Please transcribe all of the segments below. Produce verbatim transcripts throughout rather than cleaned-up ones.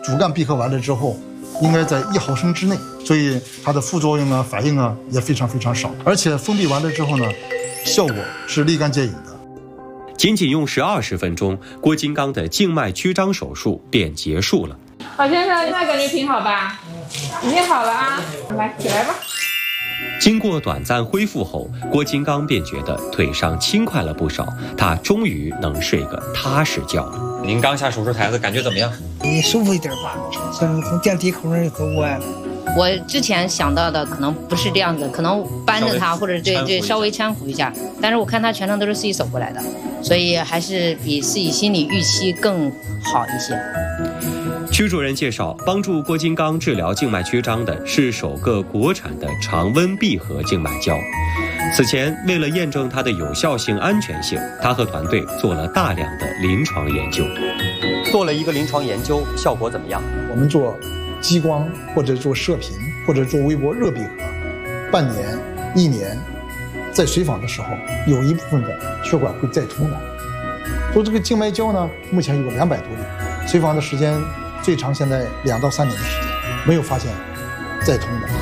主干闭合完了之后，应该在一毫升之内，所以它的副作用啊、反应啊也非常非常少。而且封闭完了之后呢，效果是立竿见影的。 仅仅用时二十分钟，郭金刚的静脉曲张手术便结束了。 老先生，现在感觉挺好吧？已经好了啊，来起来吧。 经过短暂恢复后，郭金刚便觉得腿上轻快了不少，他终于能睡个踏实觉了。 您刚下手术台子感觉怎么样？ 你舒服一点吧，像从电梯口那儿走过来了。 我之前想到的可能不是这样子，可能搬着他或者对对稍微搀扶一下，但是我看他全程都是自己走过来的，所以还是比自己心理预期更好一些。 曲主任介绍，帮助郭金刚治疗静脉曲张的是首个国产的常温闭合静脉胶。此前，为了验证它的有效性、安全性，他和团队做了大量的临床研究。 做了一个临床研究，效果怎么样？ 我们做激光或者做射频或者做微波热闭合，半年、一年，在随访的时候，有一部分的血管会再通的。做这个静脉胶呢，目前有两百多例，随访的时间最长现在两到三年的时间，没有发现再通的。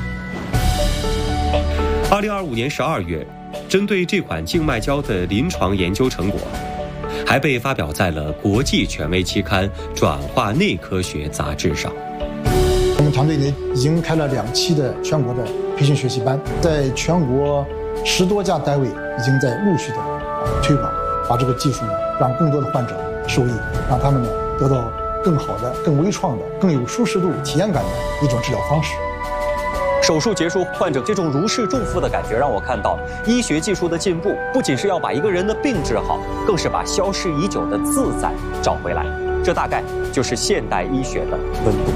二零二五年十二月，针对这款静脉胶的临床研究成果，还被发表在了国际权威期刊《转化内科学》杂志上。 我们团队呢已经开了两期的全国的培训学习班，在全国十多家单位已经在陆续的推广，把这个技术呢让更多的患者受益，让他们呢得到更好的、更微创的、更有舒适度、体验感的一种治疗方式。 手术结束，患者这种如释重负的感觉，让我看到医学技术的进步，不仅是要把一个人的病治好，更是把消失已久的自在找回来。这大概就是现代医学的温度。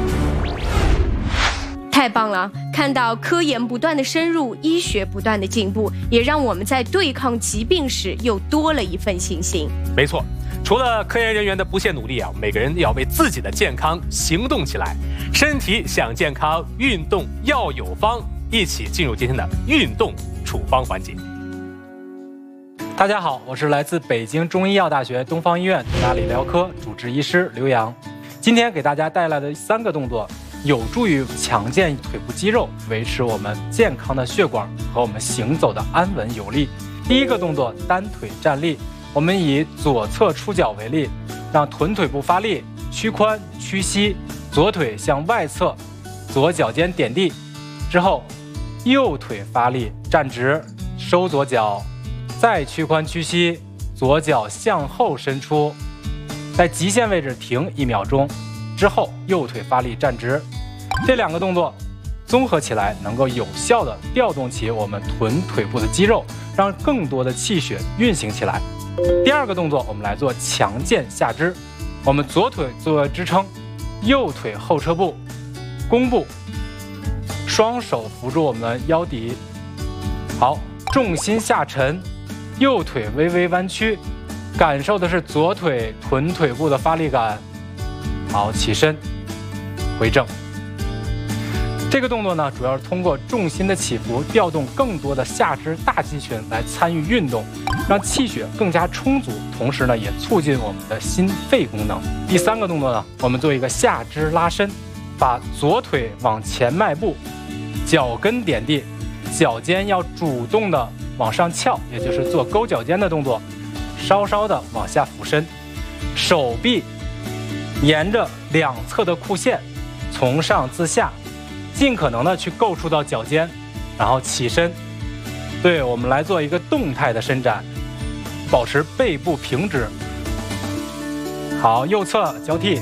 太棒了！看到科研不断的深入，医学不断的进步，也让我们在对抗疾病时又多了一份信心。 没错。除了科研人员的不懈努力啊，每个人要为自己的健康行动起来。身体想健康，运动要有方。一起进入今天的运动处方环节。 大家好，我是来自北京中医药大学东方医院腿大理疗科主治医师刘洋。今天给大家带来的三个动作，有助于强健腿部肌肉，维持我们健康的血管和我们行走的安稳有力。第一个动作，单腿站立。我们以左侧出脚为例，让臀腿部发力，屈髋屈膝，左腿向外侧，左脚尖点地，之后右腿发力站直，收左脚，再屈髋屈膝，左脚向后伸出，在极限位置停一秒钟，之后右腿发力站直。这两个动作综合起来，能够有效地调动起我们臀腿部的肌肉，让更多的气血运行起来。第二个动作，我们来做强健下肢。我们左腿作为支撑，右腿后撤步，弓步，双手扶住我们的腰底。好，重心下沉，右腿微微弯曲，感受的是左腿臀腿部的发力感。好，起身，回正。这个动作呢，主要是通过重心的起伏，调动更多的下肢大肌群来参与运动，让气血更加充足，同时呢，也促进我们的心肺功能。第三个动作呢，我们做一个下肢拉伸，把左腿往前迈步，脚跟点地，脚尖要主动的往上翘，也就是做勾脚尖的动作，稍稍的往下俯身，手臂沿着两侧的裤线，从上自下。尽可能的去够触到脚尖，然后起身。对，我们来做一个动态的伸展，保持背部平直。好，右侧交替。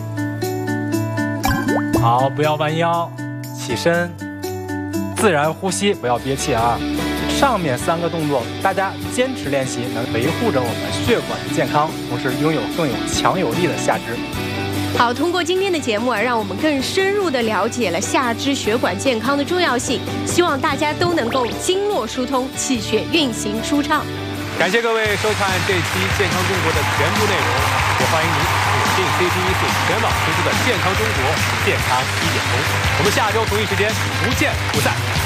好，不要弯腰，起身，自然呼吸，不要憋气啊。上面三个动作，大家坚持练习，能维护着我们血管的健康，同时拥有更有强有力的下肢。 好，通过今天的节目啊，让我们更深入地了解了下肢血管健康的重要性。希望大家都能够经络疏通，气血运行舒畅。 感谢各位收看这期《健康中国》的全部内容，也欢迎您锁定 C T V 四全网推出的《健康中国健康一点通》，我们下周同一时间不见不散。